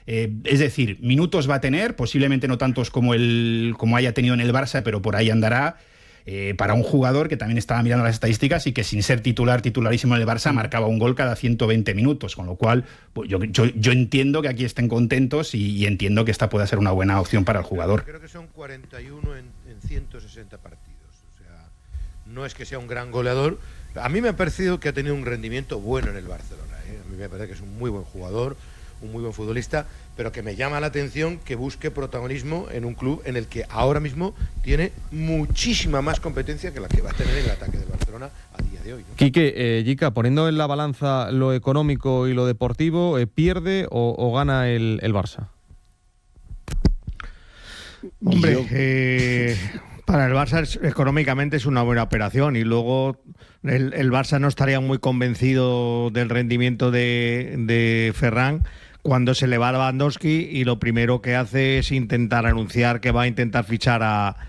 Es decir, minutos va a tener, posiblemente no tantos como haya tenido en el Barça, pero por ahí andará. Para un jugador que también estaba mirando las estadísticas y que sin ser titularísimo en el Barça marcaba un gol cada 120 minutos, con lo cual pues yo entiendo que aquí estén contentos y entiendo que esta pueda ser una buena opción para el jugador. Creo que son 41 en 160 partidos, o sea, no es que sea un gran goleador. A mí me ha parecido que ha tenido un rendimiento bueno en el Barcelona, A mí me parece que es un muy buen jugador, un muy buen futbolista, pero que me llama la atención que busque protagonismo en un club en el que ahora mismo tiene muchísima más competencia que la que va a tener en el ataque del Barcelona a día de hoy, ¿no? Quique, Jica, poniendo en la balanza lo económico y lo deportivo, ¿pierde o gana el Barça? Hombre, para el Barça económicamente es una buena operación y luego el Barça no estaría muy convencido del rendimiento de Ferran cuando se le va a Lewandowski y lo primero que hace es intentar anunciar que va a intentar fichar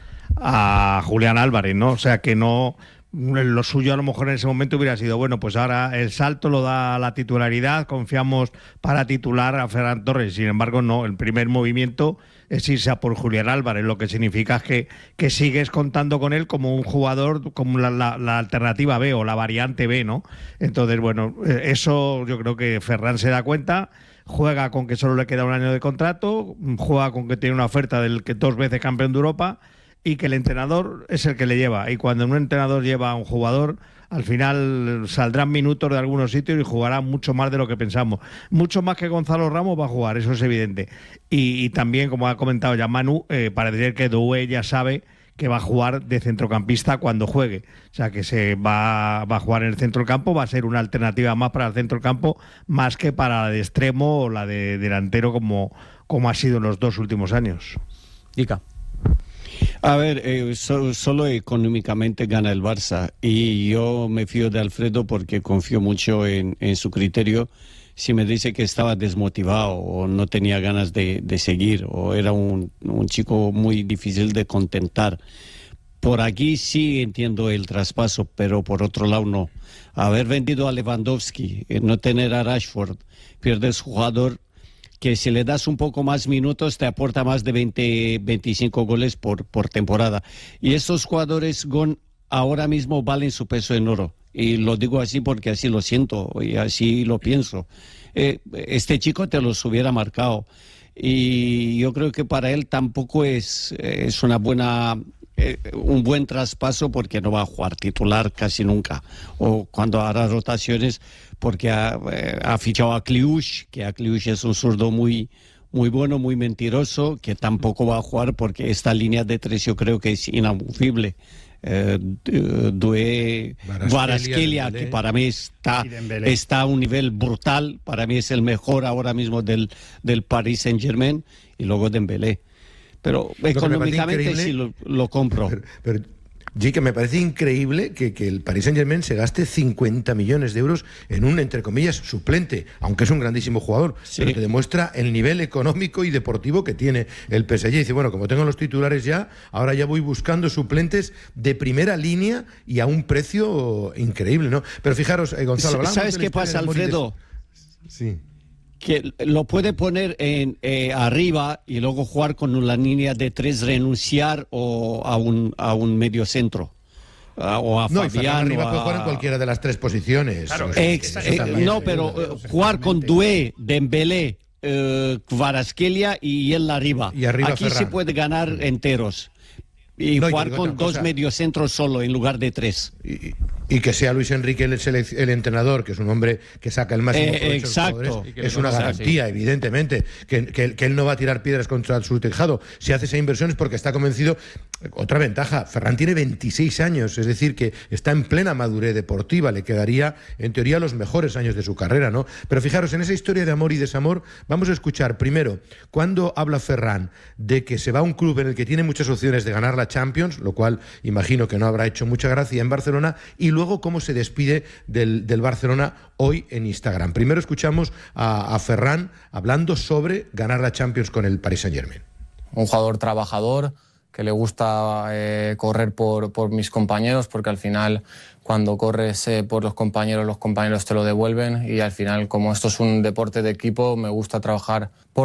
a Julián Álvarez, ¿no? O sea que no, lo suyo a lo mejor en ese momento hubiera sido, bueno, pues ahora el salto lo da la titularidad, confiamos para titular a Ferran Torres. Sin embargo, no, el primer movimiento es irse a por Julián Álvarez, lo que significa es que sigues contando con él como un jugador, como la alternativa B o la variante B, ¿no? Entonces, bueno, eso yo creo que Ferran se da cuenta, juega con que solo le queda un año de contrato, juega con que tiene una oferta del que 2 veces campeón de Europa y que el entrenador es el que le lleva. Y cuando un entrenador lleva a un jugador, al final saldrán minutos de algunos sitios y jugará mucho más de lo que pensamos. Mucho más que Gonzalo Ramos va a jugar, eso es evidente. Y también, como ha comentado ya Manu, parece que Doué ya sabe que va a jugar de centrocampista cuando juegue. O sea, que se va a jugar en el centro del campo, va a ser una alternativa más para el centro del campo, más que para la de extremo o la de delantero como ha sido en los 2 últimos años. Ica. A ver, solo económicamente gana el Barça y yo me fío de Alfredo porque confío mucho en su criterio. Si me dice que estaba desmotivado o no tenía ganas de seguir o era un chico muy difícil de contentar, por aquí sí entiendo el traspaso, pero por otro lado no. Haber vendido a Lewandowski, no tener a Rashford, pierdes jugador que si le das un poco más minutos te aporta más de 20-25 goles por temporada. Y estos jugadores ahora mismo valen su peso en oro. Y lo digo así porque así lo siento y así lo pienso. Este chico te los hubiera marcado. Y yo creo que para él tampoco es un buen traspaso porque no va a jugar titular casi nunca. O cuando hará rotaciones porque ha fichado a Kliush, que a Kliush es un zurdo muy bueno, muy mentiroso, que tampoco va a jugar porque esta línea de 3 yo creo que es inamovible. Doué, Kvaratskhelia, que para mí está a un nivel brutal, para mí es el mejor ahora mismo del Paris Saint-Germain, y luego Dembélé. Pero económicamente sí lo compro. Pero que me parece increíble que el Paris Saint-Germain se gaste 50 millones de euros en un, entre comillas, suplente, aunque es un grandísimo jugador, sí, pero que demuestra el nivel económico y deportivo que tiene el PSG. Y dice, bueno, como tengo los titulares ya, ahora ya voy buscando suplentes de primera línea y a un precio increíble, ¿no? Pero fijaros, Gonzalo, ¿sabes qué pasa, Alfredo? Sí. Que lo puede poner arriba y luego jugar con una línea de 3, renunciar a un medio centro. O a Fabián. Arriba puede jugar en cualquiera de las 3 posiciones. Claro, no, pero jugar con Doué, Dembélé, Kvaratskhelia y él arriba. Aquí Ferran. Se puede ganar enteros. Y jugar con 2 mediocentros solo en lugar de 3. Y que sea Luis Enrique el entrenador, que es un hombre que saca el máximo provecho de los jugadores, es una garantía, evidentemente, que él no va a tirar piedras contra su tejado. Si hace esa inversión es porque está convencido. Otra ventaja, Ferran tiene 26 años, es decir, que está en plena madurez deportiva, le quedaría, en teoría, los mejores años de su carrera, ¿no? Pero fijaros, en esa historia de amor y desamor, vamos a escuchar primero, cuando habla Ferran de que se va a un club en el que tiene muchas opciones de ganar la Champions, lo cual imagino que no habrá hecho mucha gracia en Barcelona, y luego cómo se despide del Barcelona hoy en Instagram. Primero escuchamos a Ferran hablando sobre ganar la Champions con el Paris Saint-Germain. Un jugador trabajador, que le gusta correr por mis compañeros, porque al final cuando corres por los compañeros te lo devuelven, y al final, como esto es un deporte de equipo, me gusta trabajar por